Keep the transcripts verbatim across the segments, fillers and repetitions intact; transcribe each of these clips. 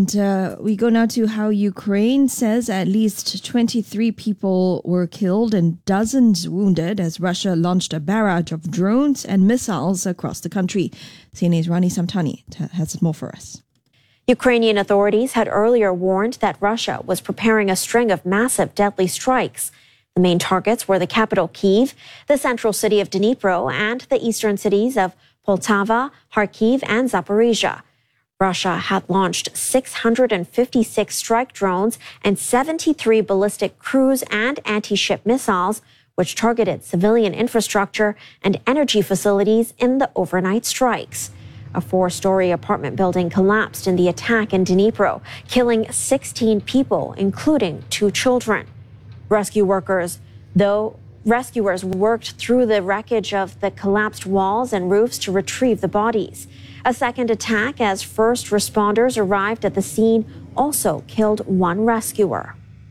And uh, we go now to how Ukraine says at least twenty-three people were killed and dozens wounded as Russia launched a barrage of drones and missiles across the country. C N A's Rani Samtani has more for us. Ukrainian authorities had earlier warned that Russia was preparing a string of massive deadly strikes. The main targets were the capital Kyiv, the central city of Dnipro, and the eastern cities of Poltava, Kharkiv, and Zaporizhia. Russia had launched six hundred fifty-six strike drones and seventy-three ballistic cruise and anti-ship missiles, which targeted civilian infrastructure and energy facilities in the overnight strikes. A four-story apartment building collapsed in the attack in Dnipro, killing sixteen people, including two children. Rescue workers, though rescuers worked through the wreckage of the collapsed walls and roofs to retrieve the bodies. A second attack as first responders arrived at the scene also killed one rescuer.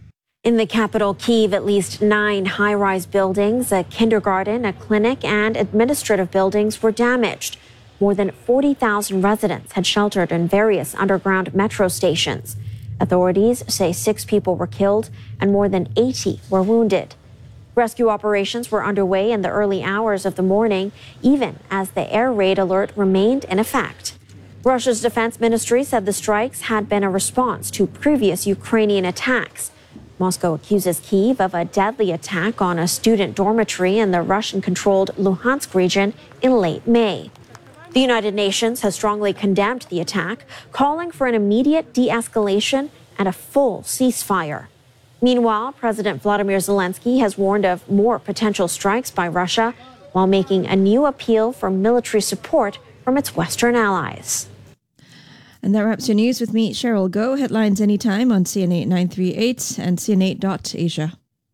In the capital Kyiv, at least nine high-rise buildings, a kindergarten, a clinic, and administrative buildings were damaged. More than forty thousand residents had sheltered in various underground metro stations. Authorities say six people were killed and more than eighty were wounded. Rescue operations were underway in the early hours of the morning, even as the air raid alert remained in effect. Russia's defense ministry said the strikes had been a response to previous Ukrainian attacks. Moscow accuses Kyiv of a deadly attack on a student dormitory in the Russian-controlled Luhansk region in late May. The United Nations has strongly condemned the attack, calling for an immediate de-escalation and a full ceasefire. Meanwhile, President Vladimir Zelensky has warned of more potential strikes by Russia while making a new appeal for military support from its Western allies. And that wraps your news with me, Cheryl Go. Headlines anytime on C N A nine three eight and C N A dot Asia.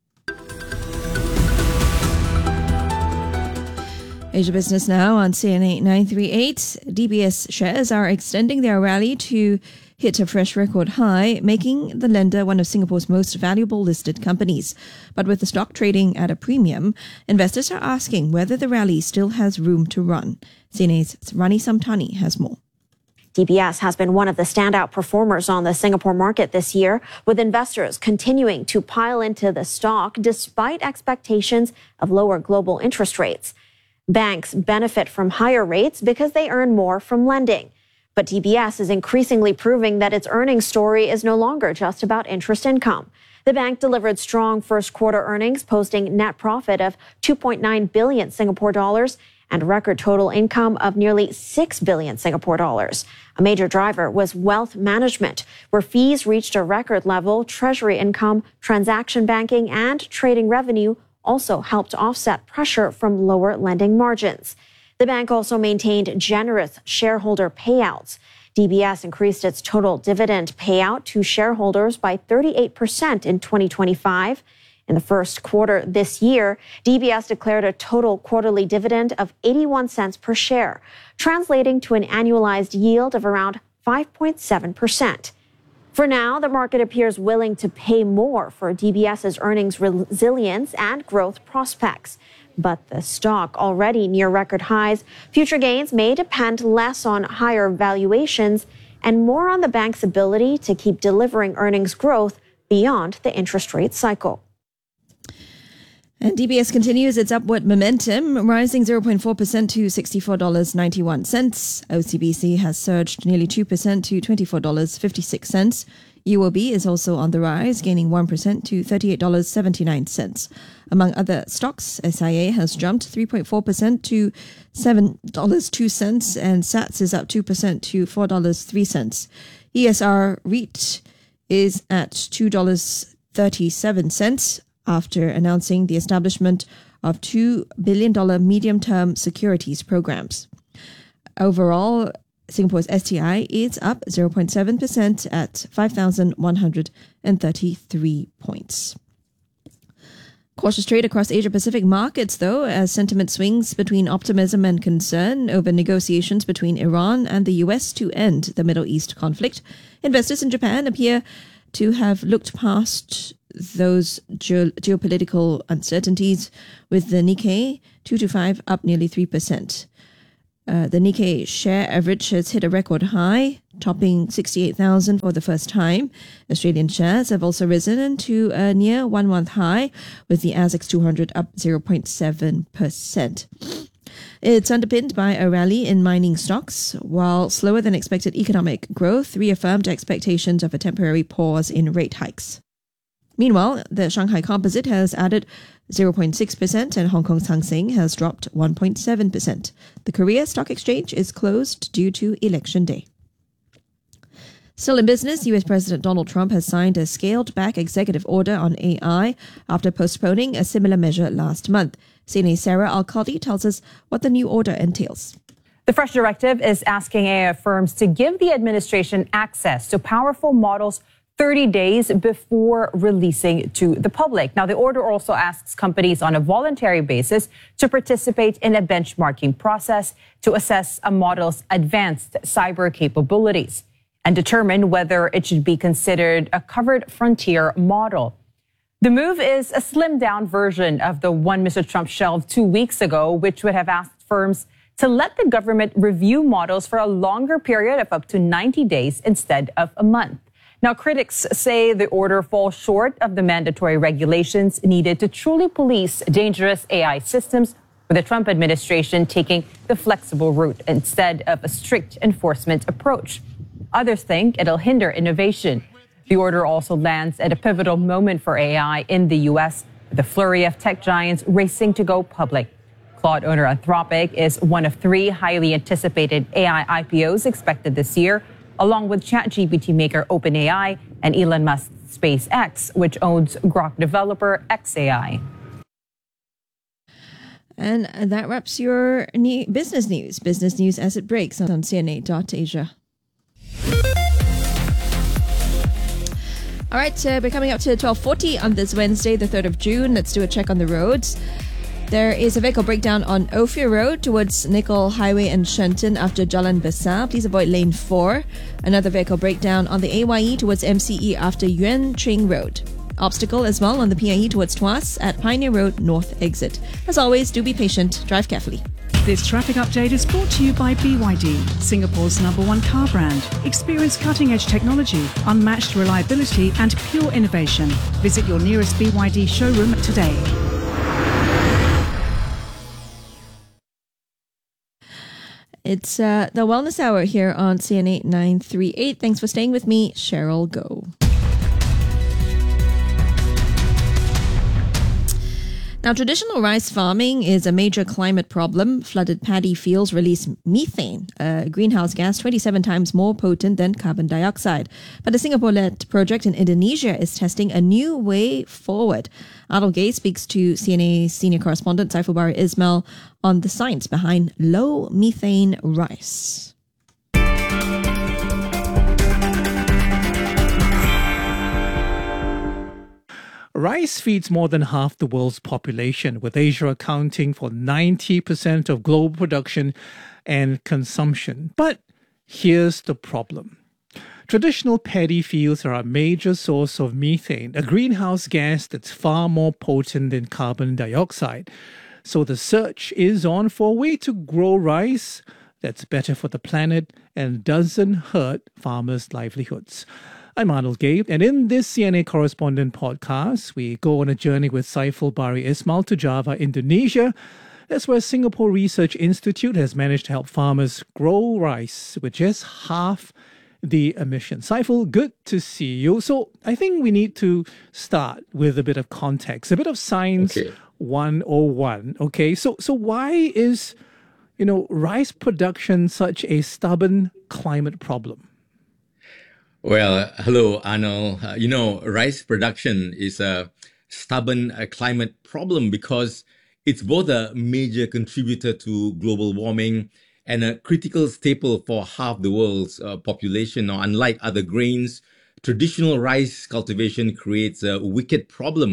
Asia Business now on C N A nine three eight. D B S shares are extending their rally to hit a fresh record high, making the lender one of Singapore's most valuable listed companies. But with the stock trading at a premium, investors are asking whether the rally still has room to run. C N A's Rani Samtani has more. D B S has been one of the standout performers on the Singapore market this year, with investors continuing to pile into the stock despite expectations of lower global interest rates. Banks benefit from higher rates because they earn more from lending. But D B S is increasingly proving that its earnings story is no longer just about interest income. The bank delivered strong first quarter earnings, posting net profit of two point nine billion Singapore dollars and record total income of nearly six billion Singapore dollars. A major driver was wealth management, where fees reached a record level. Treasury income, transaction banking, and trading revenue also helped offset pressure from lower lending margins. The bank also maintained generous shareholder payouts. D B S increased its total dividend payout to shareholders by thirty-eight percent in twenty twenty-five. In the first quarter this year, D B S declared a total quarterly dividend of eighty-one cents per share, translating to an annualized yield of around five point seven percent. For now, the market appears willing to pay more for DBS's earnings resilience and growth prospects. But the stock already near record highs, future gains may depend less on higher valuations and more on the bank's ability to keep delivering earnings growth beyond the interest rate cycle. And D B S continues its upward momentum, rising zero point four percent to sixty-four dollars and ninety-one cents. O C B C has surged nearly two percent to twenty-four dollars and fifty-six cents. U O B is also on the rise, gaining one percent to thirty-eight dollars and seventy-nine cents. Among other stocks, S I A has jumped three point four percent to seven dollars and two cents, and S A T S is up two percent to four dollars and three cents. E S R REIT is at two dollars and thirty-seven cents. After announcing the establishment of two billion dollars medium-term securities programs. Overall, Singapore's S T I is up zero point seven percent at five thousand one hundred thirty-three points. Cautious trade across Asia-Pacific markets, though, as sentiment swings between optimism and concern over negotiations between Iran and the U S to end the Middle East conflict. Investors in Japan appear to have looked past those ge- geopolitical uncertainties, with the Nikkei two twenty-five up nearly three percent. Uh, the Nikkei share average has hit a record high, topping sixty-eight thousand for the first time. Australian shares have also risen to a near one-month high, with the A S X two hundred up zero point seven percent. It's underpinned by a rally in mining stocks, while slower than expected economic growth reaffirmed expectations of a temporary pause in rate hikes. Meanwhile, the Shanghai Composite has added zero point six percent and Hong Kong's Hang Seng has dropped one point seven percent. The Korea Stock Exchange is closed due to Election Day. Still in business, U S President Donald Trump has signed a scaled-back executive order on A I after postponing a similar measure last month. C N A's Sarah Al-Qadi tells us what the new order entails. The fresh directive is asking A I firms to give the administration access to powerful models thirty days before releasing to the public. Now, the order also asks companies on a voluntary basis to participate in a benchmarking process to assess a model's advanced cyber capabilities and determine whether it should be considered a covered frontier model. The move is a slimmed-down version of the one Mister Trump shelved two weeks ago, which would have asked firms to let the government review models for a longer period of up to ninety days instead of a month. Now, critics say the order falls short of the mandatory regulations needed to truly police dangerous A I systems, with the Trump administration taking the flexible route instead of a strict enforcement approach. Others think it'll hinder innovation. The order also lands at a pivotal moment for A I in the U S, with a flurry of tech giants racing to go public. Claude owner Anthropic is one of three highly anticipated A I I P Os expected this year, along with ChatGPT maker OpenAI and Elon Musk's SpaceX, which owns Grok developer X A I. And that wraps your ne- business news. Business news as it breaks on C N A dot Asia. All right, uh, we're coming up to twelve forty on this Wednesday, the third of June. Let's do a check on the roads. There is a vehicle breakdown on Ophir Road towards Nickel Highway and Shenton after Jalan Besar. Please avoid lane four. Another vehicle breakdown on the A Y E towards M C E after Yuan Ching Road. Obstacle as well on the P I E towards Tuas at Pioneer Road North exit. As always, do be patient. Drive carefully. This traffic update is brought to you by B Y D, Singapore's number one car brand. Experience cutting-edge technology, unmatched reliability and pure innovation. Visit your nearest B Y D showroom today. It's uh, the Wellness Hour here on C N A nine three eight. Thanks for staying with me, Cheryl Go. Now, traditional rice farming is a major climate problem. Flooded paddy fields release methane, a greenhouse gas twenty-seven times more potent than carbon dioxide. But a Singapore-led project in Indonesia is testing a new way forward. Adil Gay speaks to C N A senior correspondent Saiful Bahri Ismail on the science behind low methane rice. Rice feeds more than half the world's population, with Asia accounting for ninety percent of global production and consumption. But here's the problem. Traditional paddy fields are a major source of methane, a greenhouse gas that's far more potent than carbon dioxide. So the search is on for a way to grow rice that's better for the planet and doesn't hurt farmers' livelihoods. I'm Adil Gay, and in this C N A Correspondent podcast, we go on a journey with Saiful Bahri Ismail to Java, Indonesia. That's where Singapore Research Institute has managed to help farmers grow rice with just half the emissions. Saiful, good to see you. So I think we need to start with a bit of context, a bit of science okay. one oh one. Okay, so so why is, you know, rice production such a stubborn climate problem? Well, hello, Arnold. Uh, you know, rice production is a stubborn uh, climate problem because it's both a major contributor to global warming and a critical staple for half the world's uh, population. Now, unlike other grains, traditional rice cultivation creates a wicked problem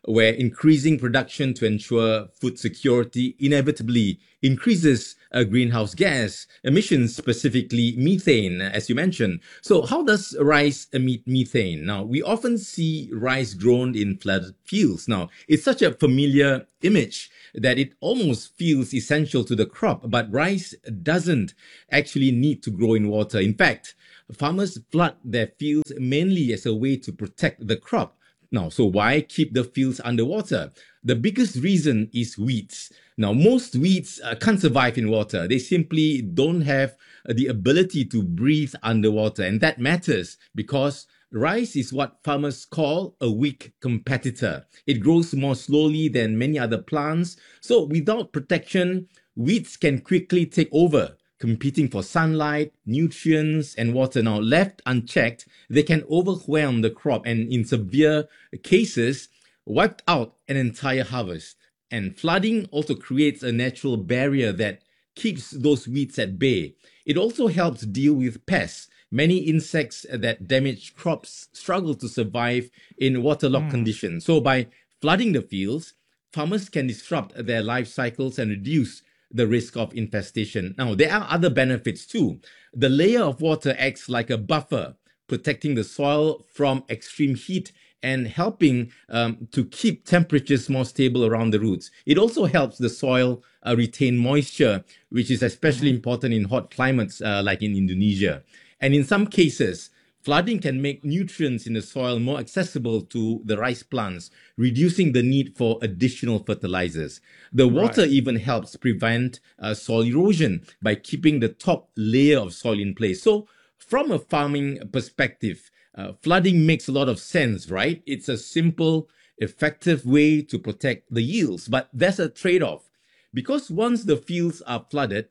where increasing production to ensure food security inevitably increases uh, greenhouse gas emissions, specifically methane, as you mentioned. So how does rice emit methane? Now, we often see rice grown in flooded fields. Now, it's such a familiar image that it almost feels essential to the crop, but rice doesn't actually need to grow in water. In fact, farmers flood their fields mainly as a way to protect the crop. Now, so why keep the fields underwater? The biggest reason is weeds. Now, most weeds uh, can't survive in water. They simply don't have uh, the ability to breathe underwater. And that matters because rice is what farmers call a weak competitor. It grows more slowly than many other plants. So without protection, weeds can quickly take over, competing for sunlight, nutrients, and water. Now, left unchecked, they can overwhelm the crop and, in severe cases, wipe out an entire harvest. And flooding also creates a natural barrier that keeps those weeds at bay. It also helps deal with pests. Many insects that damage crops struggle to survive in waterlogged mm. conditions. So by flooding the fields, farmers can disrupt their life cycles and reduce the risk of infestation. Now, there are other benefits too. The layer of water acts like a buffer, protecting the soil from extreme heat and helping um, to keep temperatures more stable around the roots. It also helps the soil uh, retain moisture, which is especially important in hot climates uh, like in Indonesia. And in some cases, flooding can make nutrients in the soil more accessible to the rice plants, reducing the need for additional fertilizers. The water right. even helps prevent uh, soil erosion by keeping the top layer of soil in place. So from a farming perspective, uh, flooding makes a lot of sense, right? It's a simple, effective way to protect the yields, but there's a trade-off. Because once the fields are flooded,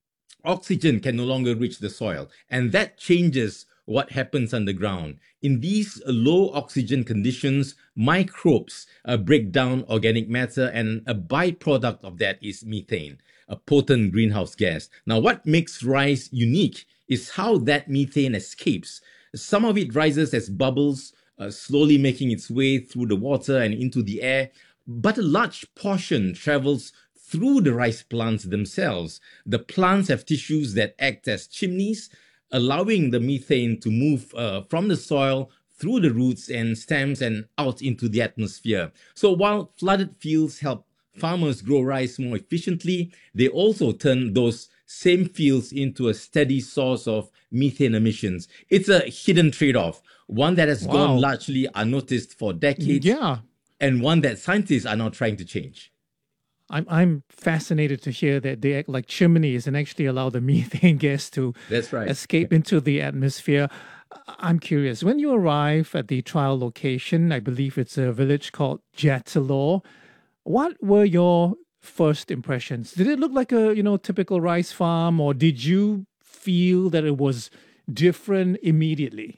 oxygen can no longer reach the soil, and that changes what happens underground. In these low oxygen conditions, microbes uh, break down organic matter, and a byproduct of that is methane, a potent greenhouse gas. Now, what makes rice unique is how that methane escapes. Some of it rises as bubbles, uh, slowly making its way through the water and into the air, but a large portion travels through the rice plants themselves. The plants have tissues that act as chimneys, allowing the methane to move uh, from the soil through the roots and stems and out into the atmosphere. So while flooded fields help farmers grow rice more efficiently, they also turn those same fields into a steady source of methane emissions. It's a hidden trade-off, one that has wow. gone largely unnoticed for decades, yeah. and one that scientists are now trying to change. I'm I'm fascinated to hear that they act like chimneys and actually allow the methane gas to That's right. escape into the atmosphere. I'm curious, when you arrive at the trial location, I believe it's a village called Jatiluhur, what were your first impressions? Did it look like a, you know, typical rice farm, or did you feel that it was different immediately?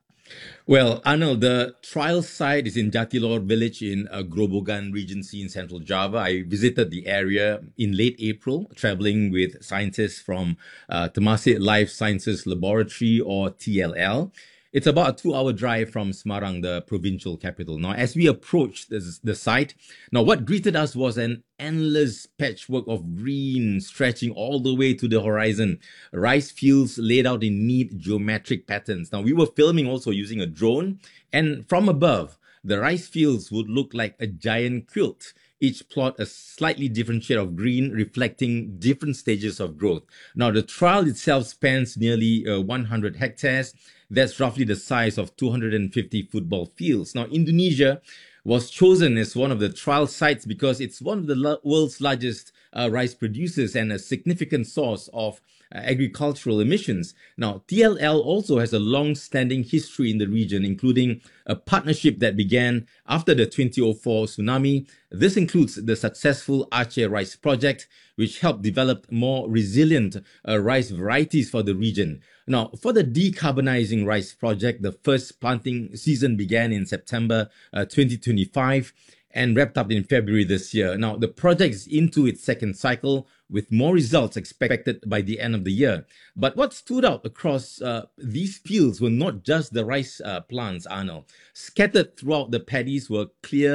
Well, Arnold, the trial site is in Jatiluhur village in uh, Grobogan Regency in central Java. I visited the area in late April, traveling with scientists from uh, Temasek Life Sciences Laboratory, or T L L. It's about a two-hour drive from Semarang, the provincial capital. Now, as we approached the, the site, now what greeted us was an endless patchwork of green stretching all the way to the horizon. Rice fields laid out in neat geometric patterns. Now, we were filming also using a drone, and from above, the rice fields would look like a giant quilt, each plot a slightly different shade of green, reflecting different stages of growth. Now, the trial itself spans nearly uh, one hundred hectares. That's roughly the size of two hundred fifty football fields. Now, Indonesia was chosen as one of the trial sites because it's one of the lo- world's largest uh, rice producers and a significant source of uh, agricultural emissions. Now, T L L also has a long-standing history in the region, including a partnership that began after the twenty oh four tsunami. This includes the successful Aceh Rice Project, which helped develop more resilient uh, rice varieties for the region. Now, for the Decarbonizing Rice Project, the first planting season began in September uh, twenty twenty-five and wrapped up in February this year. Now, the project is into its second cycle, with more results expected by the end of the year. But what stood out across uh, these fields were not just the rice uh, plants, Arnold. Scattered throughout the paddies were clear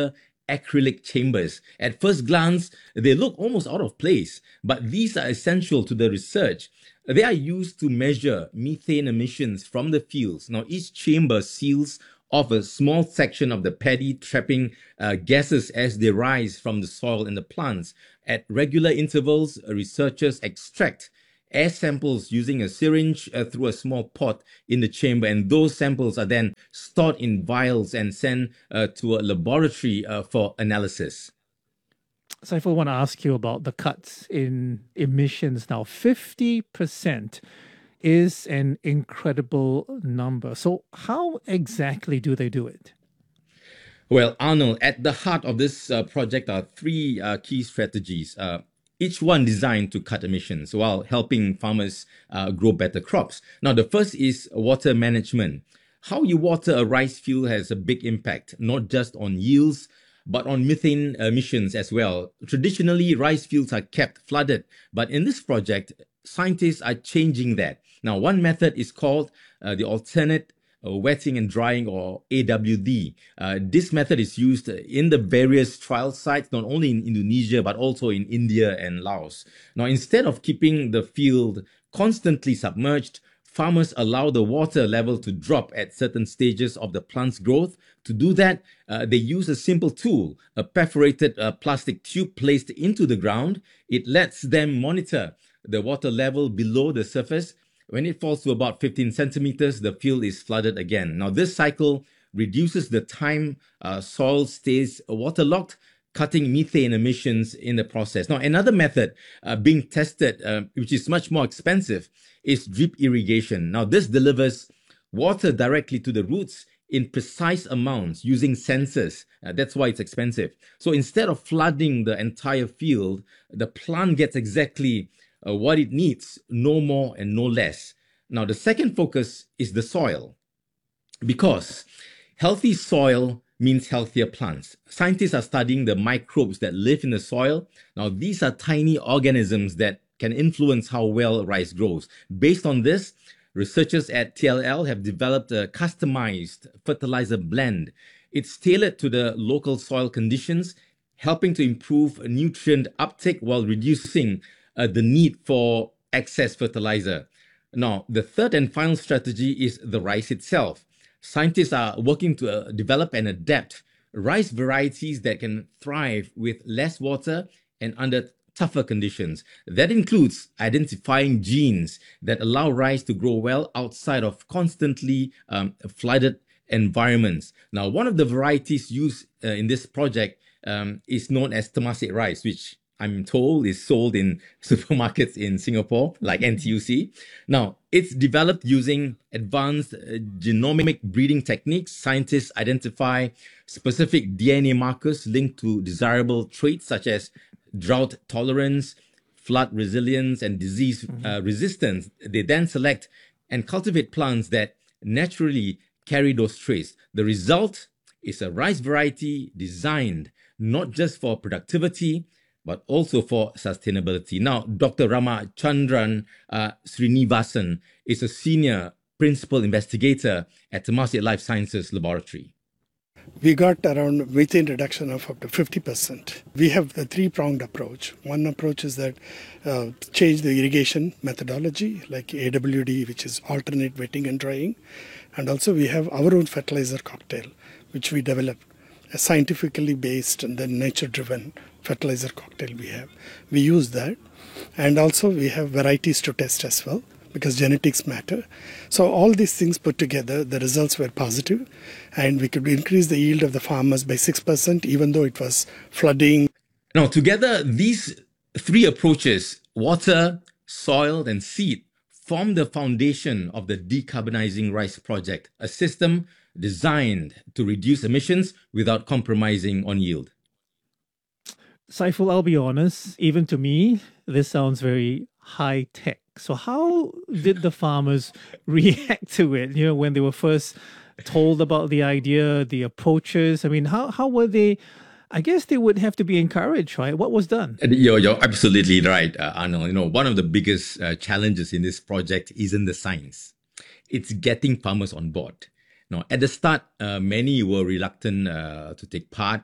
acrylic chambers. At first glance, they look almost out of place, but these are essential to the research. They are used to measure methane emissions from the fields. Now, each chamber seals off a small section of the paddy, trapping uh, gases as they rise from the soil and the plants. At regular intervals, researchers extract air samples using a syringe uh, through a small pot in the chamber, and those samples are then stored in vials and sent uh, to a laboratory uh, for analysis. So if I want to ask you about the cuts in emissions now, fifty percent is an incredible number. So how exactly do they do it? Well, Arnold, at the heart of this uh, project are three uh, key strategies. Uh, each one designed to cut emissions while helping farmers uh, grow better crops. Now, the first is water management. How you water a rice field has a big impact, not just on yields, but on methane emissions as well. Traditionally, rice fields are kept flooded, but in this project, scientists are changing that. Now, one method is called uh, the alternate uh, wetting and drying, or A W D. Uh, this method is used in the various trial sites, not only in Indonesia, but also in India and Laos. Now, instead of keeping the field constantly submerged, farmers allow the water level to drop at certain stages of the plant's growth. To do that, uh, they use a simple tool, a perforated uh, plastic tube placed into the ground. It lets them monitor the water level below the surface. When it falls to about fifteen centimeters, the field is flooded again. Now, this cycle reduces the time uh, soil stays waterlogged, cutting methane emissions in the process. Now, another method uh, being tested, uh, which is much more expensive, is drip irrigation. Now, this delivers water directly to the roots in precise amounts using sensors. Uh, that's why it's expensive. So instead of flooding the entire field, the plant gets exactly Uh, what it needs, no more and no less. Now, the second focus is the soil, because healthy soil means healthier plants. Scientists are studying the microbes that live in the soil. Now, these are tiny organisms that can influence how well rice grows. Based on this, researchers at T L L have developed a customized fertilizer blend. It's tailored to the local soil conditions, helping to improve nutrient uptake while reducing Uh, the need for excess fertilizer. Now, the third and final strategy is the rice itself. Scientists are working to uh, develop and adapt rice varieties that can thrive with less water and under tougher conditions. That includes identifying genes that allow rice to grow well outside of constantly um, flooded environments. Now, one of the varieties used uh, in this project um, is known as Temasek rice, which I'm told is sold in supermarkets in Singapore, like N T U C. Now, it's developed using advanced uh, genomic breeding techniques. Scientists identify specific D N A markers linked to desirable traits such as drought tolerance, flood resilience, and disease mm-hmm. uh, resistance. They then select and cultivate plants that naturally carry those traits. The result is a rice variety designed not just for productivity, but also for sustainability. Now, Doctor Ramachandran uh, Srinivasan is a senior principal investigator at Temasek Life Sciences Laboratory. We got around methane reduction of up to fifty percent. We have the three-pronged approach. One approach is that uh, change the irrigation methodology, like A W D, which is alternate wetting and drying. And also we have our own fertilizer cocktail, which we developed, a scientifically based and then nature-driven fertilizer cocktail we have. We use that, and also we have varieties to test as well, because genetics matter. So all these things put together, the results were positive, and we could increase the yield of the farmers by six percent, even though it was flooding. Now, together, these three approaches, water, soil, and seed, form the foundation of the Decarbonizing Rice Project, a system designed to reduce emissions without compromising on yield. Saiful, I'll be honest, even to me, this sounds very high tech. So how did the farmers react to it, you know, when they were first told about the idea, the approaches? I mean, how, how were they? I guess they would have to be encouraged, right? What was done? You're, you're absolutely right, uh, Arnold. You know, one of the biggest uh, challenges in this project isn't the science. It's getting farmers on board. Now, at the start, uh, many were reluctant uh, to take part.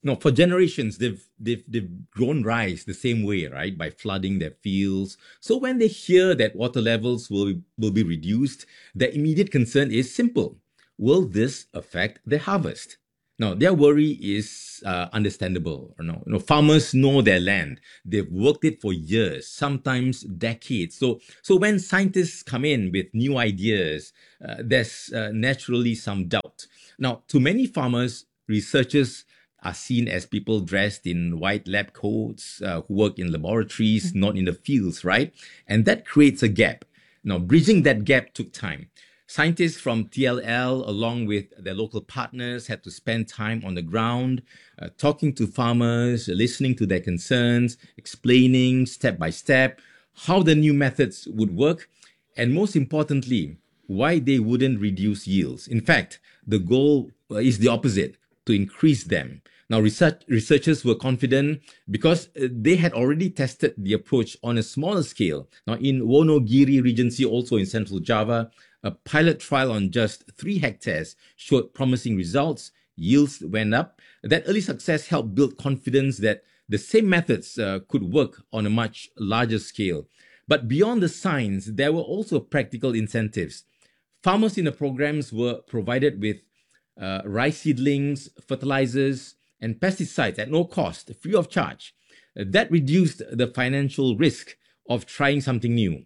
No, for generations, they've, they've, they've grown rice the same way, right? By flooding their fields. So when they hear that water levels will, will be reduced, their immediate concern is simple. Will this affect their harvest? Now, their worry is uh, understandable. You know, you know, farmers know their land. They've worked it for years, sometimes decades. So, so when scientists come in with new ideas, uh, there's uh, naturally some doubt. Now, to many farmers, researchers are seen as people dressed in white lab coats, uh, who work in laboratories, mm-hmm. not in the fields, right? And that creates a gap. Now, bridging that gap took time. Scientists from T L L, along with their local partners, had to spend time on the ground, uh, talking to farmers, listening to their concerns, explaining step by step how the new methods would work, and most importantly, why they wouldn't reduce yields. In fact, the goal is the opposite, to increase them. Now, research, researchers were confident because they had already tested the approach on a smaller scale. Now, in Wonogiri Regency, also in central Java, a pilot trial on just three hectares showed promising results. Yields went up. That early success helped build confidence that the same methods uh, could work on a much larger scale. But beyond the science, there were also practical incentives. Farmers in the programs were provided with uh, rice seedlings, fertilizers, and pesticides at no cost, free of charge. Uh, that reduced the financial risk of trying something new.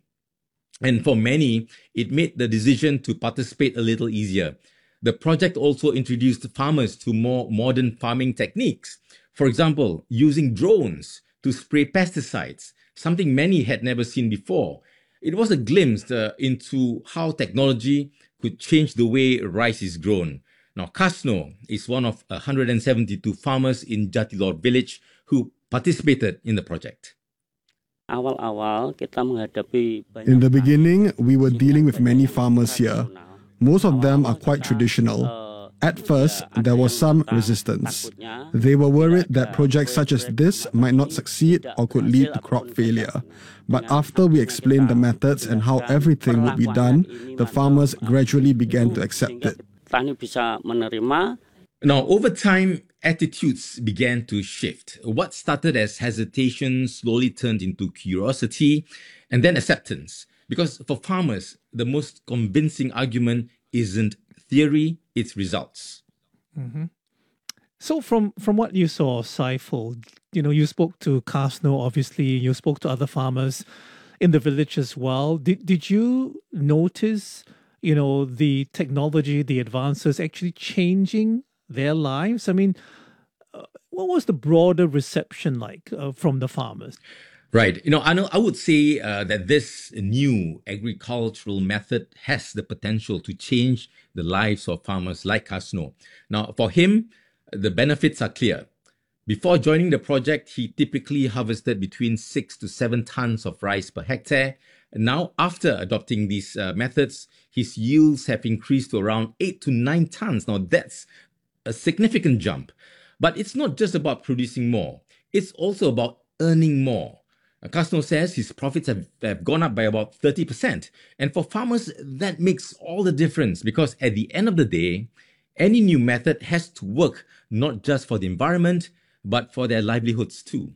And for many, it made the decision to participate a little easier. The project also introduced farmers to more modern farming techniques. For example, using drones to spray pesticides, something many had never seen before. It was a glimpse uh, into how technology could change the way rice is grown. Now, Kasno is one of one hundred seventy-two farmers in Jatilor village who participated in the project. In the beginning, we were dealing with many farmers here. Most of them are quite traditional. At first, there was some resistance. They were worried that projects such as this might not succeed or could lead to crop failure. But after we explained the methods and how everything would be done, the farmers gradually began to accept it. Now, over time, attitudes began to shift. What started as hesitation slowly turned into curiosity and then acceptance. Because for farmers, the most convincing argument isn't theory, it's results. Mm-hmm. So from, from what you saw, Saiful, you know, you spoke to Kasno, obviously, you spoke to other farmers in the village as well. Did, did you notice, you know, the technology, the advances actually changing their lives? I mean, uh, what was the broader reception like uh, from the farmers? Right. You know, I know I would say uh, that this new agricultural method has the potential to change the lives of farmers like Kasno. Now, for him, the benefits are clear. Before joining the project, he typically harvested between six to seven tons of rice per hectare. And now, after adopting these uh, methods, his yields have increased to around eight to nine tons. Now, that's a significant jump. But it's not just about producing more. It's also about earning more. Kasno says his profits have, have gone up by about thirty percent. And for farmers, that makes all the difference because at the end of the day, any new method has to work not just for the environment, but for their livelihoods too.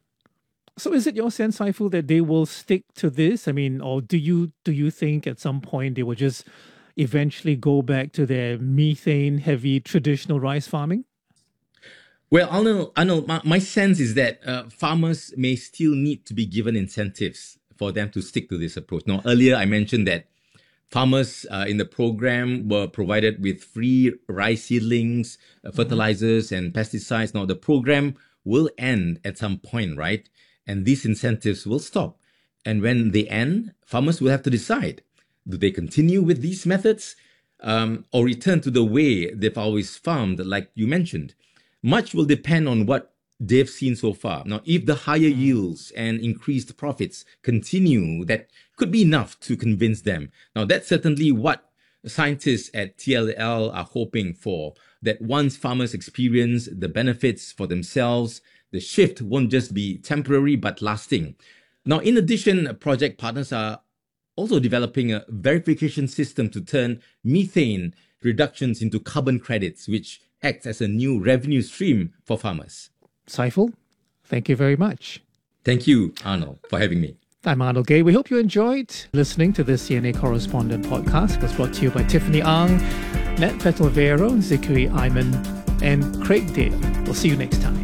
So is it your sense, Saiful, that they will stick to this? I mean, or do you do you think at some point they will just eventually go back to their methane-heavy traditional rice farming? Well, Arnold, Arnold my, my sense is that uh, farmers may still need to be given incentives for them to stick to this approach. Now, earlier I mentioned that farmers uh, in the program were provided with free rice seedlings, uh, fertilizers, and pesticides. Now, the program will end at some point, right? And these incentives will stop. And when they end, farmers will have to decide, do they continue with these methods um, or return to the way they've always farmed, like you mentioned? Much will depend on what they've seen so far. Now, if the higher yields and increased profits continue, that could be enough to convince them. Now, that's certainly what scientists at T L L are hoping for, that once farmers experience the benefits for themselves, the shift won't just be temporary, but lasting. Now, in addition, project partners are also developing a verification system to turn methane reductions into carbon credits, which acts as a new revenue stream for farmers. Saiful, thank you very much. Thank you, Arnold, for having me. I'm Arnold Gay. We hope you enjoyed listening to this C N A Correspondent podcast. It was brought to you by Tiffany Ang, Nat Petalvero, Zikri Ayman, and Craig Dale. We'll see you next time.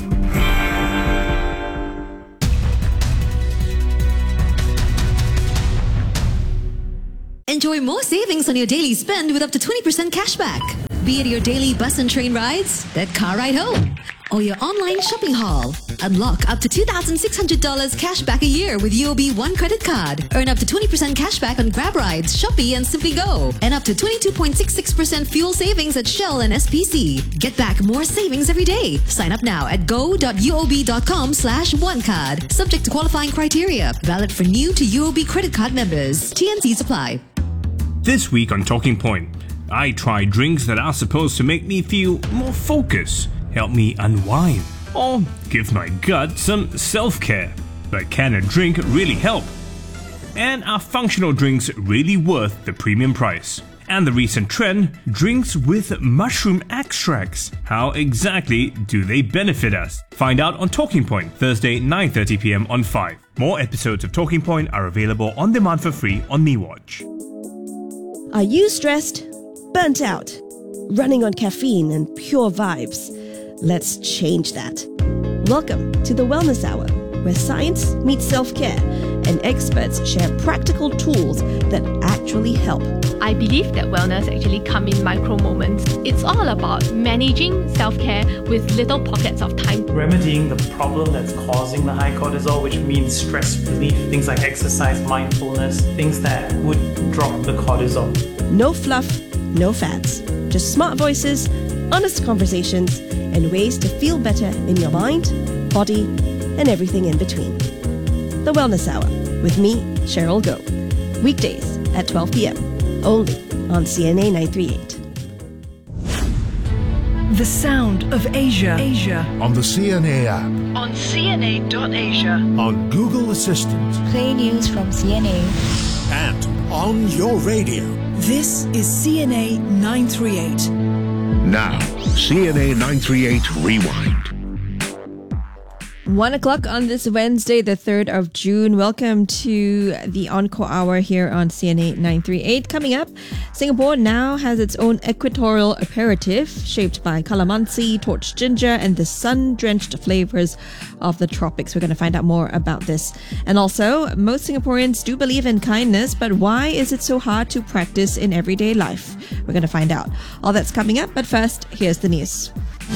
Enjoy more savings on your daily spend with up to twenty percent cashback. Be it your daily bus and train rides, that car ride home, or your online shopping haul. Unlock up to two thousand six hundred dollars cash back a year with U O B One credit card. Earn up to twenty percent cash back on Grab rides, Shopee and Simply Go. And up to twenty-two point six six percent fuel savings at Shell and S P C. Get back more savings every day. Sign up now at go.uob.com slash one card. Subject to qualifying criteria. Valid for new to U O B credit card members. T N Cs apply. This week on Talking Point, I try drinks that are supposed to make me feel more focused, help me unwind, or give my gut some self-care. But can a drink really help? And are functional drinks really worth the premium price? And the recent trend, drinks with mushroom extracts. How exactly do they benefit us? Find out on Talking Point, Thursday, nine thirty p.m. on five. More episodes of Talking Point are available on demand for free on MeWatch. Are you stressed? Burnt out? Running on caffeine and pure vibes? Let's change that. Welcome to the Wellness Hour, where science meets self-care and experts share practical tools that actually help. I believe that wellness actually comes in micro moments. It's all about managing self-care with little pockets of time. Remedying the problem that's causing the high cortisol, which means stress relief, things like exercise, mindfulness, things that would drop the cortisol. No fluff, no fads. Just smart voices, honest conversations, and ways to feel better in your mind, body, and everything in between. The Wellness Hour with me, Cheryl Goh. Weekdays at twelve p.m. only on C N A nine thirty-eight. The sound of Asia. Asia. On the C N A app. On C N A dot asia. On Google Assistant. Play news from C N A. And on your radio. This is C N A nine thirty-eight. Now, C N A nine thirty-eight Rewind. One o'clock on this Wednesday, the third of June. Welcome to the Encore Hour here on C N A nine thirty-eight. Coming up, Singapore now has its own equatorial aperitif shaped by calamansi, torch ginger, and the sun-drenched flavors of the tropics. We're going to find out more about this. And also, most Singaporeans do believe in kindness, but why is it so hard to practice in everyday life? We're going to find out. All that's coming up, but first, here's the news.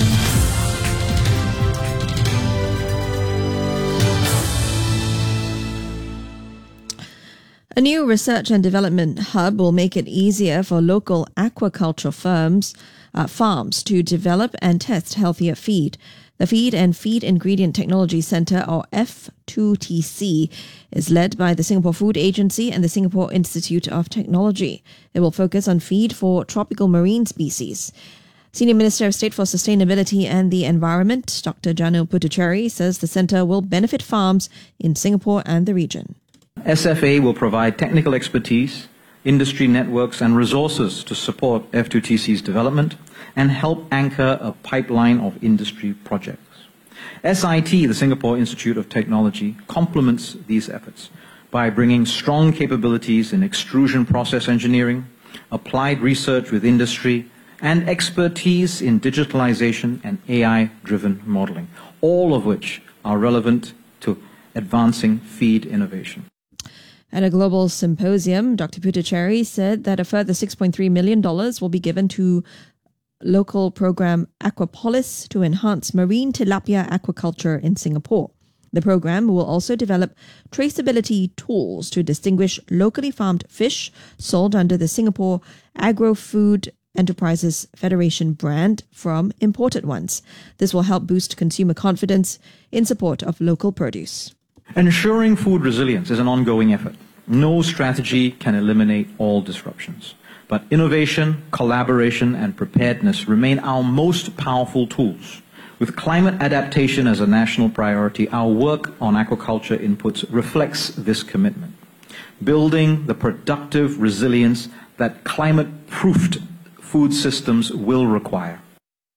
A new research and development hub will make it easier for local aquaculture firms, uh, farms to develop and test healthier feed. The Feed and Feed Ingredient Technology Centre, or F two T C, is led by the Singapore Food Agency and the Singapore Institute of Technology. It will focus on feed for tropical marine species. Senior Minister of State for Sustainability and the Environment, Doctor Janil Puthucheary, says the centre will benefit farms in Singapore and the region. S F A will provide technical expertise, industry networks and resources to support F two T C's development and help anchor a pipeline of industry projects. S I T, the Singapore Institute of Technology, complements these efforts by bringing strong capabilities in extrusion process engineering, applied research with industry, and expertise in digitalization and A I-driven modeling, all of which are relevant to advancing feed innovation. At a global symposium, Doctor Puthucheary said that a further six point three million dollars will be given to local program Aquapolis to enhance marine tilapia aquaculture in Singapore. The program will also develop traceability tools to distinguish locally farmed fish sold under the Singapore Agro-Food Enterprises Federation brand from imported ones. This will help boost consumer confidence in support of local produce. Ensuring food resilience is an ongoing effort. No strategy can eliminate all disruptions. But innovation, collaboration, and preparedness remain our most powerful tools. With climate adaptation as a national priority, our work on aquaculture inputs reflects this commitment. Building the productive resilience that climate-proofed food systems will require.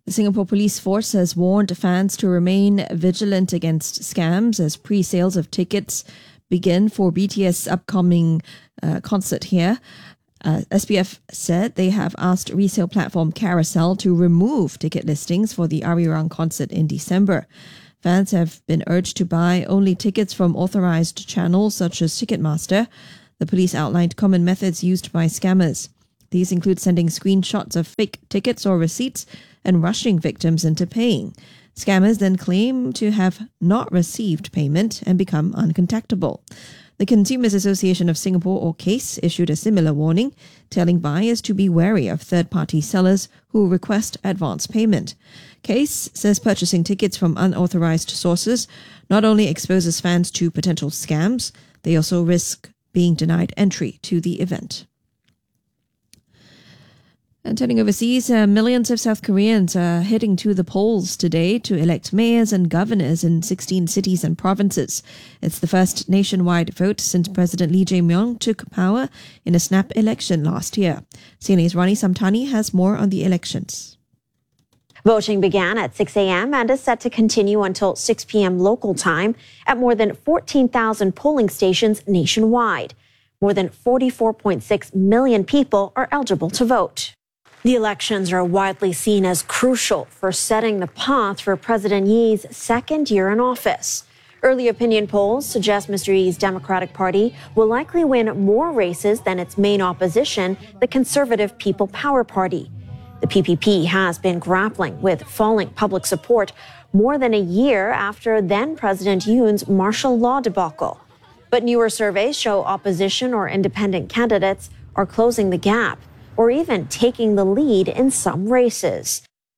The Singapore Police Force has warned fans to remain vigilant against scams as pre-sales of tickets begin for B T S' upcoming uh, concert here. Uh, S P F said they have asked resale platform Carousel to remove ticket listings for the Arirang concert in December. Fans have been urged to buy only tickets from authorized channels such as Ticketmaster. The police outlined common methods used by scammers. These include sending screenshots of fake tickets or receipts and rushing victims into paying. Scammers then claim to have not received payment and become uncontactable. The Consumers Association of Singapore, or CASE, issued a similar warning, telling buyers to be wary of third-party sellers who request advance payment. CASE says purchasing tickets from unauthorized sources not only exposes fans to potential scams, they also risk being denied entry to the event. And turning overseas, uh, millions of South Koreans are heading to the polls today to elect mayors and governors in sixteen cities and provinces. It's the first nationwide vote since President Lee Jae-myung took power in a snap election last year. C N A's Rani Samtani has more on the elections. Voting began at six a.m. and is set to continue until six p.m. local time at more than fourteen thousand polling stations nationwide. More than forty-four point six million people are eligible to vote. The elections are widely seen as crucial for setting the path for President Yee's second year in office. Early opinion polls suggest Mister Yee's Democratic Party will likely win more races than its main opposition, the Conservative People Power Party. The P P P has been grappling with falling public support more than a year after then-President Yoon's martial law debacle. But newer surveys show opposition or independent candidates are closing the gap, or even taking the lead in some races.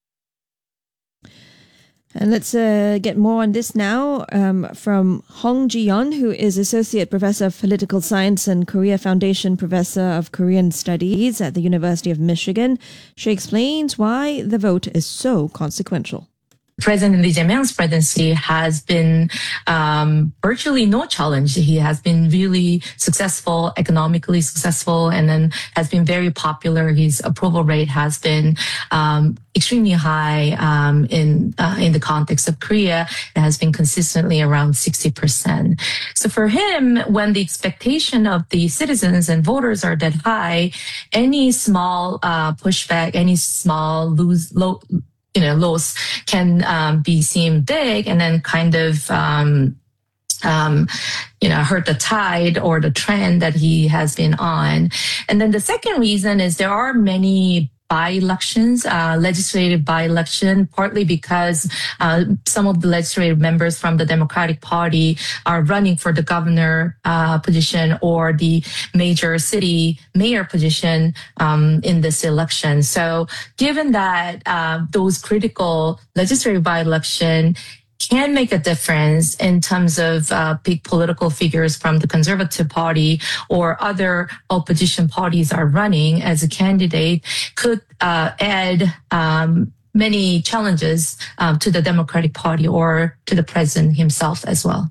And let's uh, get more on this now um, from Hong Ji-yeon, who is Associate Professor of Political Science and Korea Foundation Professor of Korean Studies at the University of Michigan. She explains why the vote is so consequential. President Lee Jae-myung's presidency has been um, virtually no challenge. He has been really successful, economically successful, and then has been very popular. His approval rate has been um, extremely high um, in uh, in the context of Korea. It has been consistently around sixty percent. So for him, when the expectation of the citizens and voters are that high, any small uh, pushback, any small lose, low, you know, loss can um, be seen big and then kind of, um, um, you know, hurt the tide or the trend that he has been on. And then the second reason is there are many by-elections, uh, legislative by-election, partly because uh, some of the legislative members from the Democratic Party are running for the governor uh, position or the major city mayor position um, in this election. So given that uh, those critical legislative by-election can make a difference in terms of uh, big political figures from the Conservative Party or other opposition parties are running as a candidate, could uh, add um, many challenges um, to the Democratic Party or to the president himself as well.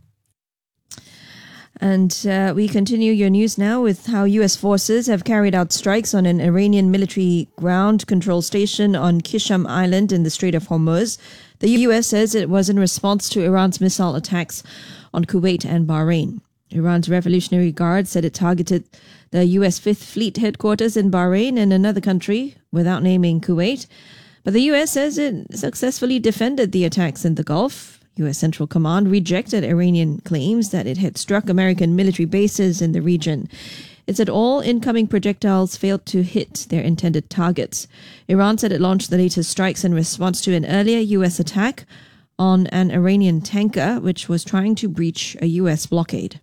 And uh, we continue your news now with how U S forces have carried out strikes on an Iranian military ground control station on Kisham Island in the Strait of Hormuz. The U S says it was in response to Iran's missile attacks on Kuwait and Bahrain. Iran's Revolutionary Guard said it targeted the U S Fifth Fleet headquarters in Bahrain and another country without naming Kuwait. But the U S says it successfully defended the attacks in the Gulf. U S Central Command rejected Iranian claims that it had struck American military bases in the region. It said all incoming projectiles failed to hit their intended targets. Iran said it launched the latest strikes in response to an earlier U S attack on an Iranian tanker which was trying to breach a U S blockade.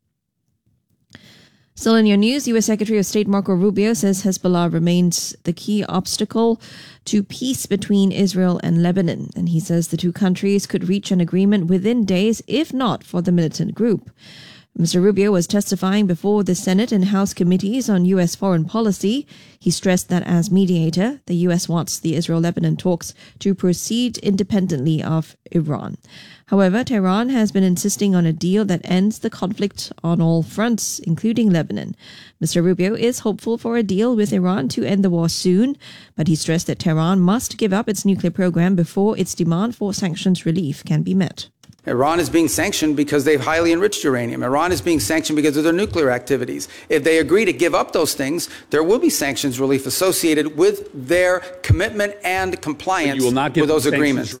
Still in your news, U S Secretary of State Marco Rubio says Hezbollah remains the key obstacle to peace between Israel and Lebanon, and he says the two countries could reach an agreement within days, if not for the militant group. Mister Rubio was testifying before the Senate and House committees on U S foreign policy. He stressed that as mediator, the U S wants the Israel-Lebanon talks to proceed independently of Iran. However, Tehran has been insisting on a deal that ends the conflict on all fronts, including Lebanon. Mister Rubio is hopeful for a deal with Iran to end the war soon, but he stressed that Tehran must give up its nuclear program before its demand for sanctions relief can be met. Iran is being sanctioned because they've highly enriched uranium. Iran is being sanctioned because of their nuclear activities. If they agree to give up those things, there will be sanctions relief associated with their commitment and compliance with those agreements.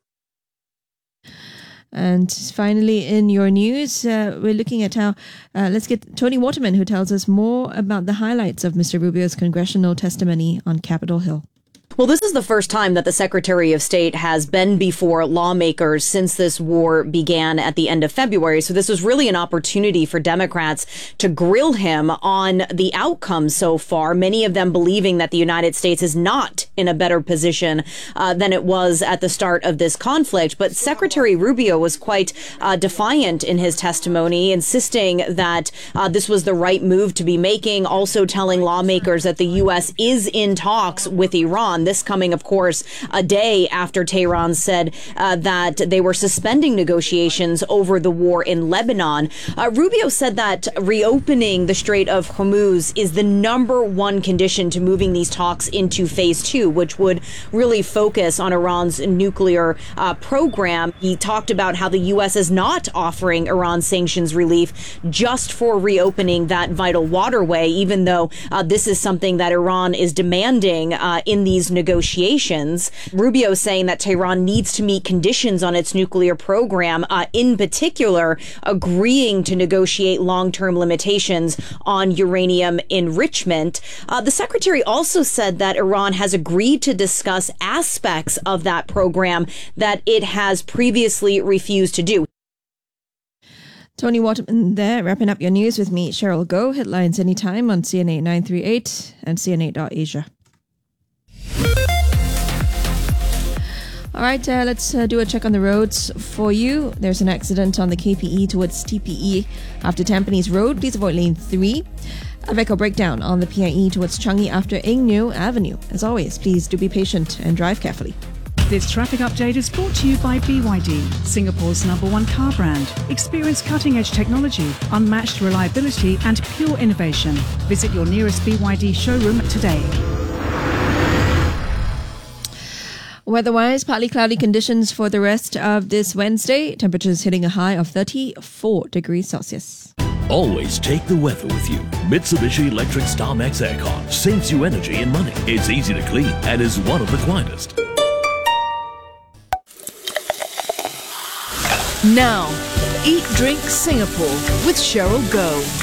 And finally, in your news, uh, we're looking at how, uh, let's get Tony Waterman, who tells us more about the highlights of Mister Rubio's congressional testimony on Capitol Hill. Well, this is the first time that the Secretary of State has been before lawmakers since this war began at the end of February. So this was really an opportunity for Democrats to grill him on the outcome so far, many of them believing that the United States is not in a better position uh, than it was at the start of this conflict. But Secretary Rubio was quite uh, defiant in his testimony, insisting that uh, this was the right move to be making, also telling lawmakers that the U S is in talks with Iran. This coming, of course, a day after Tehran said uh, that they were suspending negotiations over the war in Lebanon. Uh, Rubio said that reopening the Strait of Hormuz is the number one condition to moving these talks into phase two, which would really focus on Iran's nuclear uh, program. He talked about how the U S is not offering Iran sanctions relief just for reopening that vital waterway, even though uh, this is something that Iran is demanding uh, in these negotiations. Rubio saying that Tehran needs to meet conditions on its nuclear program, uh, in particular, agreeing to negotiate long-term limitations on uranium enrichment. Uh, the secretary also said that Iran has agreed to discuss aspects of that program that it has previously refused to do. Tony Waterman there, wrapping up your news with me, Cheryl Goh. Headlines anytime on C N A nine three eight and C N A dot Asia. All right, uh, let's uh, do a check on the roads for you. There's an accident on the K P E towards T P E after Tampines Road. Please avoid lane three. A vehicle breakdown on the P I E towards Changi after Eng Neo Avenue. As always, please do be patient and drive carefully. This traffic update is brought to you by B Y D, Singapore's number one car brand. Experience cutting-edge technology, unmatched reliability and pure innovation. Visit your nearest B Y D showroom today. Weather-wise, partly cloudy conditions for the rest of this Wednesday. Temperatures hitting a high of thirty-four degrees Celsius. Always take the weather with you. Mitsubishi Electric Star Max Aircon saves you energy and money. It's easy to clean and is one of the quietest. Now, Eat Drink Singapore with Cheryl Goh.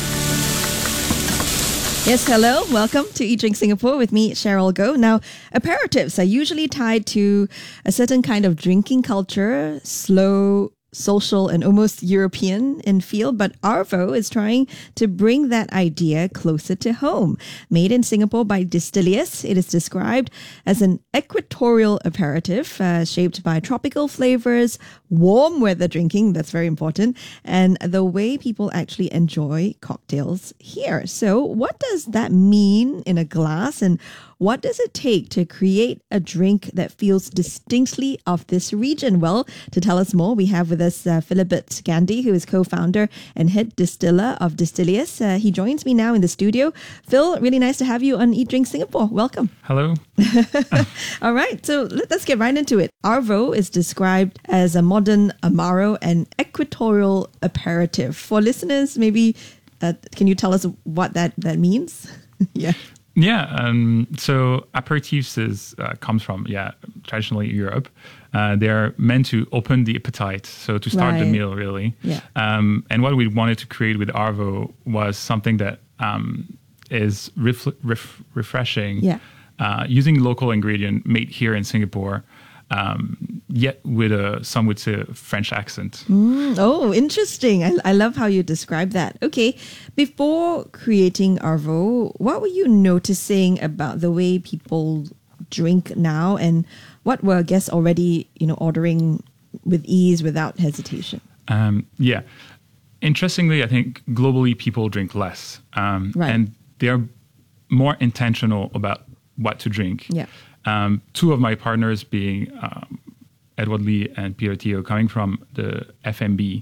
Yes, hello. Welcome to Eat Drink Singapore with me, Cheryl Goh. Now, aperitifs are usually tied to a certain kind of drinking culture, slow, social, and almost European in feel, but Arvo is trying to bring that idea closer to home. Made in Singapore by Distilius, it is described as an equatorial aperitif uh, shaped by tropical flavors, warm weather drinking, that's very important, and the way people actually enjoy cocktails here. So what does that mean in a glass, and what does it take to create a drink that feels distinctly of this region? Well, to tell us more, we have with us uh, Philibert Gandhi, who is co-founder and head distiller of Distilius. Uh, he joins me now in the studio. Phil, really nice to have you on Eat Drink Singapore. Welcome. Hello. All right, so let's get right into it. Arvo is described as a modern Amaro and equatorial aperitif. For listeners, maybe uh, can you tell us what that, that means? yeah. Yeah, um, so aperitifs is, uh, comes from, yeah, traditionally Europe. Uh, they're meant to open the appetite, so to start right. the meal, really. Yeah. Um, and what we wanted to create with Arvo was something that um, is ref- ref- refreshing, yeah. uh, using local ingredient made here in Singapore, um, yet with a, some would say, French accent. Mm, oh, interesting. I, I love how you describe that. Okay, before creating Arvo, what were you noticing about the way people drink now, and what were guests already, you know, ordering with ease without hesitation? Um, yeah. interestingly, I think globally people drink less, um, Right. and they're more intentional about what to drink. Yeah. Um, two of my partners being um, Edward Lee and Peter Teo, coming from the F M B,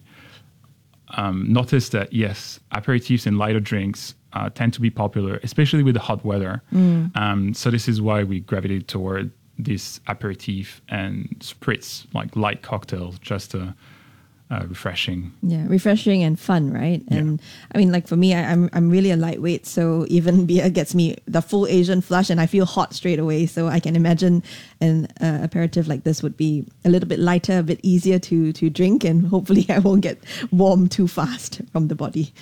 um, noticed that, yes, aperitifs and lighter drinks uh, tend to be popular, especially with the hot weather. Mm. Um, so this is why we gravitated toward this aperitif and spritz, like light cocktails, just uh, uh, refreshing. Yeah, refreshing and fun, right? And I mean, like for me, I, I'm I'm really a lightweight, so even beer gets me the full Asian flush, and I feel hot straight away. So I can imagine an uh, aperitif like this would be a little bit lighter, a bit easier to to drink, and hopefully I won't get warm too fast from the body.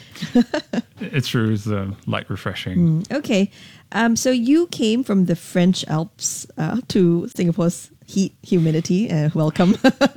It's true, it's uh, light refreshing. Mm, okay, um, so you came from the French Alps uh, to Singapore's heat, humidity. Uh, welcome,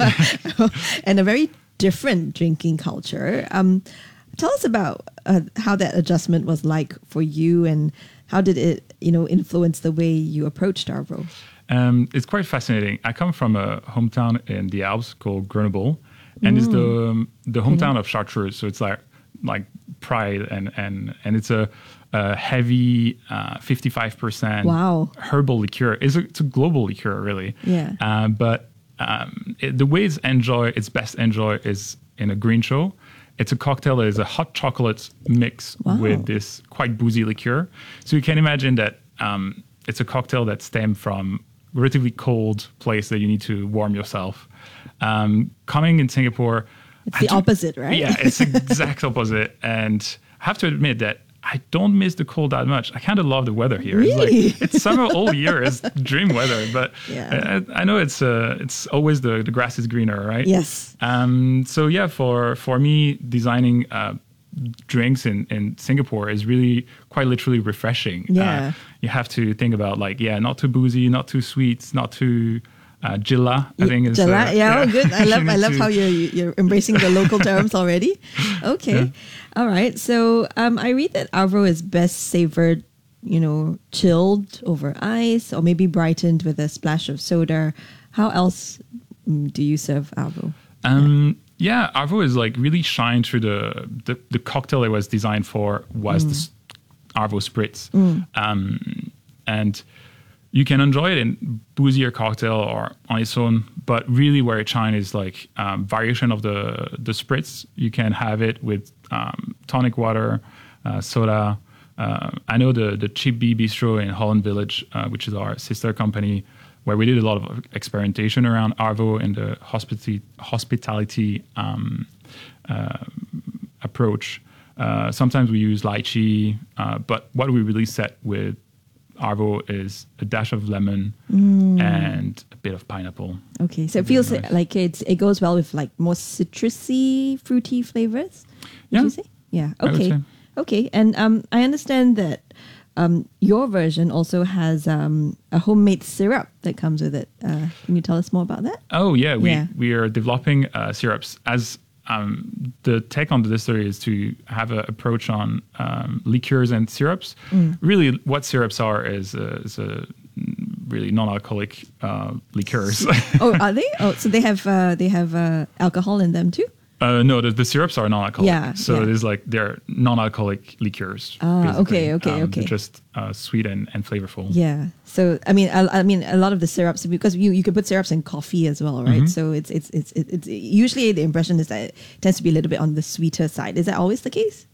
and a very different drinking culture. Um, tell us about uh, how that adjustment was like for you, and how did it, you know, influence the way you approached Arvo? Um, it's quite fascinating. I come from a hometown in the Alps called Grenoble, and Mm. it's the um, the hometown of Chartreuse. So it's like like pride, and and and it's a, a heavy fifty-five percent Wow. herbal liqueur. It's a, it's a global liqueur, really. Yeah. Uh, but um, it, the way it's enjoy, it's best enjoy is in a green show. It's a cocktail that is a hot chocolate mix Wow. with this quite boozy liqueur. So you can imagine that um, it's a cocktail that stemmed from relatively cold place that you need to warm yourself. Um, coming in Singapore, It's I the do- opposite, right? Yeah, it's the exact opposite. And I have to admit that I don't miss the cold that much. I kind of love the weather here. Really? It's like it's summer all year. It's dream weather. But Yeah. I, I know it's uh, it's always the, the grass is greener, right? Yes. Um. So yeah, for for me, designing uh, drinks in, in Singapore is really quite literally refreshing. Yeah. Uh, you have to think about like yeah, not too boozy, not too sweet, not too uh, gela. I think is Jala, uh, yeah, oh, good. I You love, I need love to- how you're you're embracing the local terms already. Okay, Yeah. all right. So um, I read that Arvo is best savored, you know, chilled over ice, or maybe brightened with a splash of soda. How else mm, do you serve Arvo? Um, yeah, Arvo is like really shine through the, the the cocktail it was designed for was Mm. the s- Arvo Spritz, Mm. um, and you can enjoy it in boozier cocktail or on its own. But really, where it shines is like um, variation of the the Spritz. You can have it with um, tonic water, uh, soda. Uh, I know the the Chip B Bistro in Holland Village, uh, which is our sister company, where we did a lot of experimentation around Arvo and the hospitality hospitality um, uh, approach. Uh, sometimes we use lychee, uh, but what we really set with Arvo is a dash of lemon Mm. and a bit of pineapple. Okay, so it feels Very nice. like it's it goes well with like more citrusy, fruity flavors. Would Yeah. you say? Yeah. I would Okay. say. Okay, and um, I understand that um, your version also has um, a homemade syrup that comes with it. Uh, can you tell us more about that? Oh yeah, we Yeah. we are developing uh, syrups. As um, the take on the distillery is to have an approach on um, liqueurs and syrups. Mm. Really, what syrups are is a, is a really non-alcoholic uh, liqueurs. Oh, are they? Oh, so they have uh, they have uh, alcohol in them too. Uh, no, the, the syrups are non-alcoholic. Yeah, so yeah. it is like they're non-alcoholic liqueurs. Ah, basically. okay, okay, Um, okay. They're just uh, sweet and, and flavorful. Yeah. So I mean, I, I mean, a lot of the syrups, because you, you could put syrups in coffee as well, right? Mhm. So it's it's it's it's it's usually the impression is that it tends to be a little bit on the sweeter side. Is that always the case?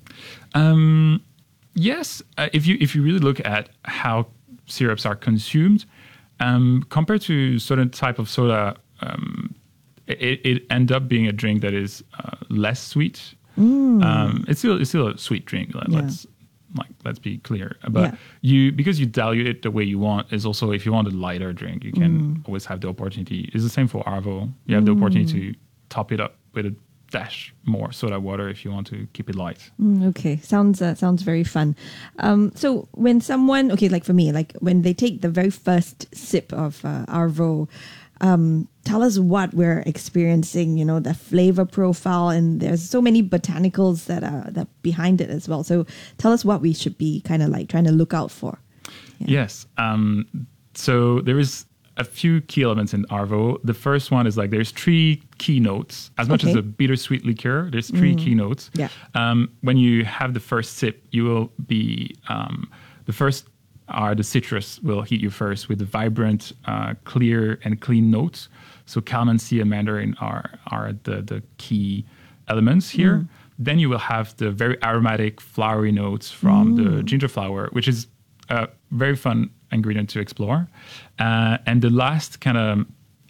Um, yes, uh, if you if you really look at how syrups are consumed, um, compared to certain type of soda, um, it, it end up being a drink that is uh, less sweet. Mm. Um, it's still it's still a sweet drink. Let, Yeah. Let's like let's be clear. But Yeah. you because you dilute it the way you want is also if you want a lighter drink, you can Mm. always have the opportunity. It's the same for Arvo. You have the opportunity Mm. to top it up with a dash more soda water if you want to keep it light. Mm, okay, sounds uh, sounds very fun. Um, so when someone, okay, like for me, like when they take the very first sip of uh, Arvo, um, tell us what we're experiencing. You know, the flavor profile, and there's so many botanicals that are that behind it as well. So tell us what we should be kind of like trying to look out for. Yes. Um, so there is a few key elements in Arvo. The first one is like there's three key notes. As much Okay. as a bittersweet liqueur, there's three Mm. key notes. Yeah. Um, when you have the first sip, you will be um, the first are the citrus will hit you first with the vibrant, uh, clear and clean notes. So calamansi and mandarin are are the the key elements here. Mm. Then you will have the very aromatic, flowery notes from the Mm. ginger flower, which is a very fun ingredient to explore. Uh, and the last kind of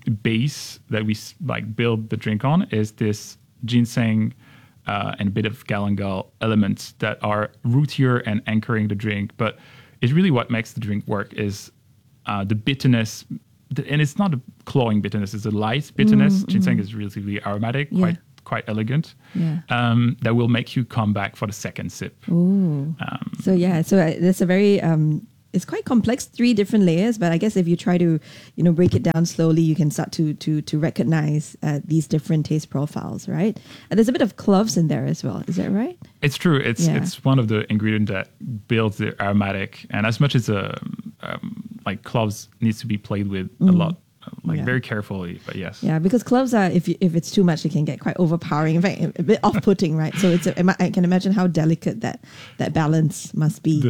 base that we s- like build the drink on is this ginseng uh, and a bit of galangal elements that are rootier and anchoring the drink. But it's really what makes the drink work is uh, the bitterness. The, and it's not a clawing bitterness, it's a light bitterness. Mm, Ginseng mm. is relatively aromatic, Yeah. quite quite elegant. Yeah. Um, that will make you come back for the second sip. Ooh. Um, So yeah, so uh, there's a very um, it's quite complex, three different layers. But I guess if you try to, you know, break it down slowly, you can start to to to recognize uh, these different taste profiles, right? And there's a bit of cloves in there as well. Is that right? It's true. It's Yeah. it's one of the ingredients that builds the aromatic, and as much as a um, like cloves needs to be played with a Mm. lot, like Yeah. very carefully. But yes, Yeah, because cloves are if you, if it's too much, it can get quite overpowering. In fact, a bit off-putting, right? So it's a, I can imagine how delicate that that balance must be.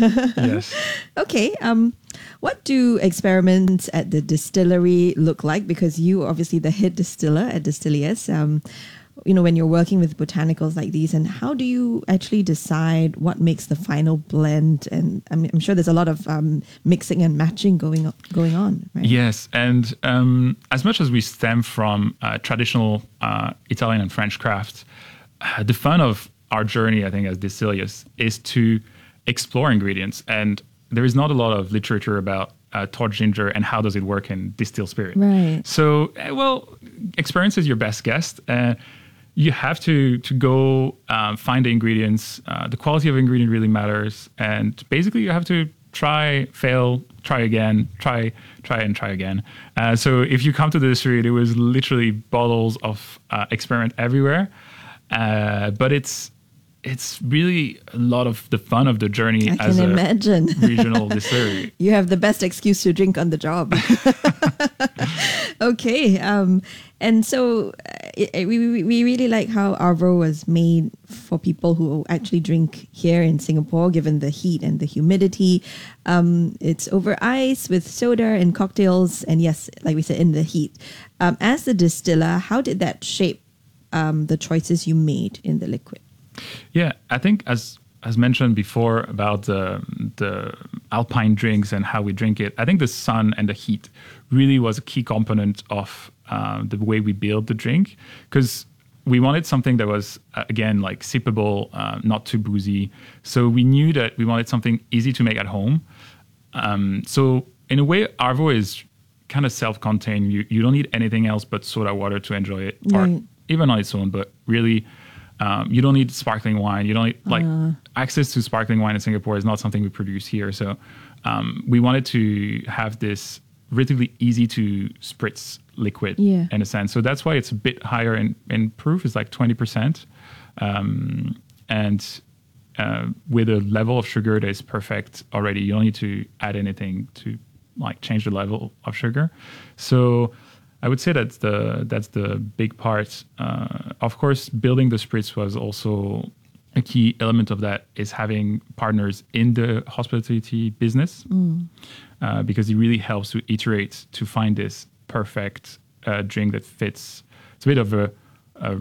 yes. Okay. Um, what do experiments at the distillery look like? Because you are obviously the head distiller at Distilliers. Um, you know, when you're working with botanicals like these, and how do you actually decide what makes the final blend? And I mean, I'm sure there's a lot of um, mixing and matching going on, going on, right? Yes, and um, as much as we stem from uh, traditional uh, Italian and French craft, uh, the fun of our journey, I think, as Distilliers, is to explore ingredients. And there is not a lot of literature about uh, torch ginger and how does it work in distilled spirit. Right. So, uh, well, experience is your best guest. Uh, you have to to go um, find the ingredients. Uh, the quality of ingredient really matters, and basically you have to try, fail, try again, try, try and try again. Uh, so if you come to the distillery, there was literally bottles of uh, experiment everywhere, uh, but it's it's really a lot of the fun of the journey I as can a imagine. regional distillery. You have the best excuse to drink on the job. Okay. Um, and so uh, it, we, we we really like how Arvo was made for people who actually drink here in Singapore, given the heat and the humidity. Um, it's over ice with soda and cocktails. And yes, like we said, in the heat. Um, as the distiller, how did that shape um, the choices you made in the liquid? Yeah, I think as as mentioned before about the the alpine drinks and how we drink it, I think the sun and the heat really was a key component of uh, the way we build the drink, because we wanted something that was uh, again like sippable, uh, not too boozy. So we knew that we wanted something easy to make at home. Um, so in a way, Arvo is kind of self-contained. You you don't need anything else but soda water to enjoy it, Right. or even on its own. But really. Um, you don't need sparkling wine. You don't need, like Uh. access to sparkling wine in Singapore is not something we produce here. So um, we wanted to have this relatively easy to spritz liquid Yeah. in a sense. So that's why it's a bit higher in, in proof. It's like twenty percent. Um, and uh, with a level of sugar that is perfect already, you don't need to add anything to like change the level of sugar. So I would say that's the that's the big part. Uh, of course, building the spritz was also a key element of that. Is having partners in the hospitality business, Mm. uh, because it really helps to iterate to find this perfect uh, drink that fits. It's a bit of a, a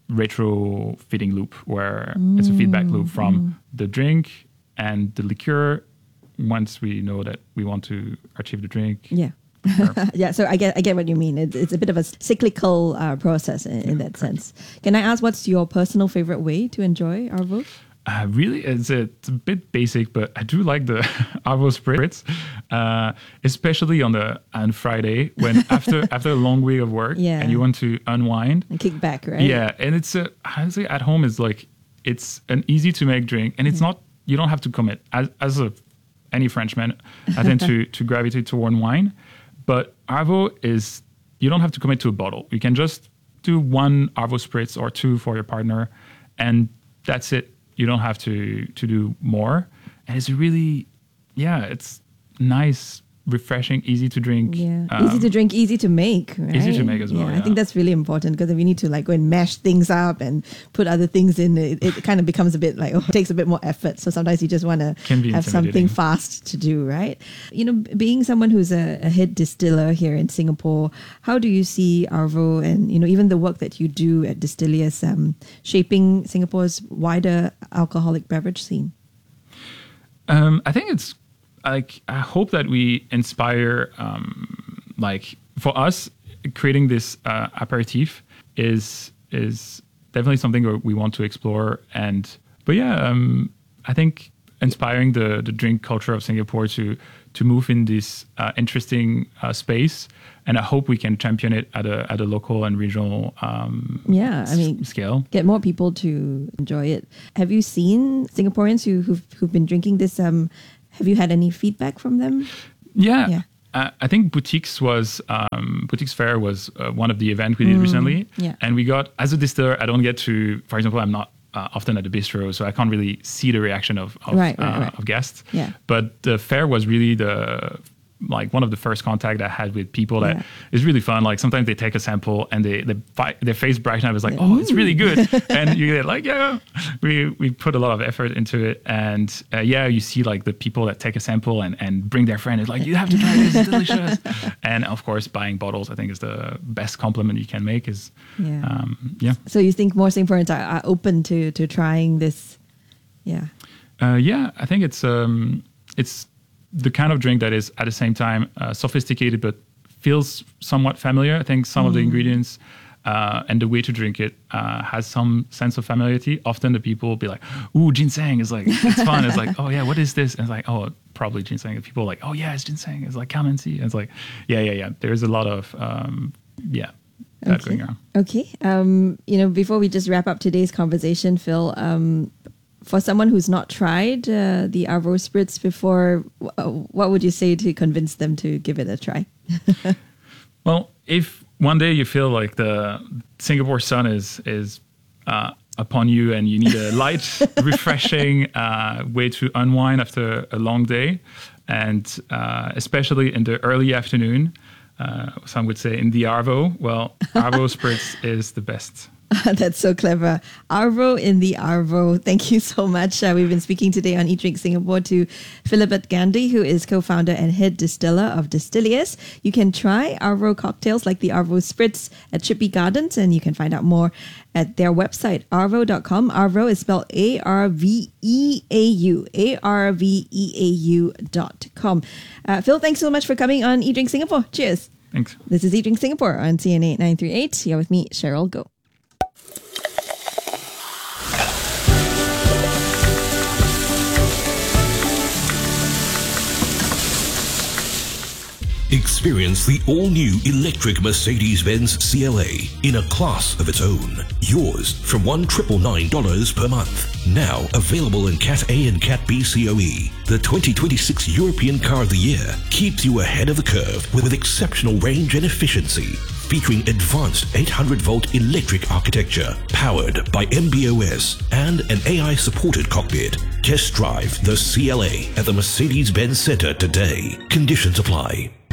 retro fitting loop where it's a feedback loop from Mm. the drink and the liqueur. Once we know that we want to achieve the drink, Yeah. Yeah, so I get I get what you mean. It's, it's a bit of a cyclical uh, process in, in that sense. Can I ask what's your personal favorite way to enjoy Arvo? Uh, really, it's a, it's a bit basic, but I do like the Arvo spritz, uh, especially on the on Friday when after after a long week of work Yeah. and you want to unwind And kick back, right? Yeah, and it's a honestly at home is like it's an easy to make drink, and it's not you don't have to commit. As as a any Frenchman, I tend to to gravitate toward wine, but Arvo is you don't have to commit to a bottle. You can just do one Arvo spritz or two for your partner, and that's it. You don't have to to do more, and it's really, yeah, it's nice refreshing, easy to drink. Yeah, um, easy to drink, easy to make. Right? Easy to make as well. Yeah, Yeah, I think that's really important because if you need to like go and mash things up and put other things in, it, it kind of becomes a bit like, oh, it takes a bit more effort. So sometimes you just want to have something fast to do, right? You know, being someone who's a, a head distiller here in Singapore, how do you see Arvo and, you know, even the work that you do at Distillious um, shaping Singapore's wider alcoholic beverage scene? Um, I think it's like, I hope that we inspire, um, like for us, creating this uh, aperitif is is definitely something we want to explore. And, but yeah, um, I think inspiring the, the drink culture of Singapore to to move in this uh, interesting uh, space, and I hope we can champion it at a at a local and regional um, yeah, I mean, s- scale. Get more people to enjoy it. Have you seen Singaporeans who who've, who've been drinking this? Um, have you had any feedback from them? Yeah. Yeah. Uh, I think Boutiques was um, Boutiques Fair was uh, one of the events we did Mm, recently, yeah. and we got, as a distiller, I don't get to, for example, I'm not uh, often at the bistro, so I can't really see the reaction of of, Right, right, uh, right. of guests. Yeah. But the fair was really the like one of the first contact I had with people that Yeah. is really fun. Like sometimes they take a sample and they, they fi- their face brighten up. It's like, oh, it's really good. And you get like, yeah, we, we put a lot of effort into it. And uh, yeah, you see like the people that take a sample and, and bring their friend. It's like, you have to try this, it's delicious. And of course, buying bottles, I think is the best compliment you can make is, Yeah. um, yeah. So you think more Singaporeans are, are open to to trying this? Yeah. Uh, yeah, I think it's um, it's the kind of drink that is at the same time uh, sophisticated but feels somewhat familiar. I think some of the Mm. ingredients uh, and the way to drink it uh, has some sense of familiarity. Often the people will be like, "Ooh, ginseng is like it's fun." It's like, "Oh yeah, what is this?" And it's like, "Oh, probably ginseng." And people are like, "Oh yeah, it's ginseng." It's like calamansi. And it's like, yeah, yeah, yeah. There's a lot of um, yeah that Okay. going on. Okay. Um, you know, before we just wrap up today's conversation, Phil, um, for someone who's not tried uh, the Arvo Spritz before, w- what would you say to convince them to give it a try? Well, if one day you feel like the Singapore sun is is uh, upon you and you need a light, refreshing uh, way to unwind after a long day, and uh, especially in the early afternoon, uh, some would say in the Arvo, well, Arvo Spritz is the best. That's so clever. Arvo in the Arvo. Thank you so much. Uh, we've been speaking today on Eat Drink Singapore to Philibert Gandhi, who is co-founder and head distiller of Distillious. You can try Arvo cocktails like the Arvo Spritz at Chippy Gardens, and you can find out more at their website, arvo dot com. Arvo is spelled A R V E A U. A R V E A U dot com. Uh, Phil, thanks so much for coming on Eat Drink Singapore. Cheers. Thanks. This is Eat Drink Singapore on C N A nine three eight. You're with me, Cheryl Go. Experience the all-new electric Mercedes-Benz C L A in a class of its own. Yours from one thousand nine hundred ninety-nine dollars per month. Now available in Cat A and Cat B C O E. The twenty twenty-six European Car of the Year keeps you ahead of the curve with exceptional range and efficiency. Featuring advanced eight hundred volt electric architecture, powered by M B O S and an A I-supported cockpit. Test drive the C L A at the Mercedes-Benz Center today. Conditions apply.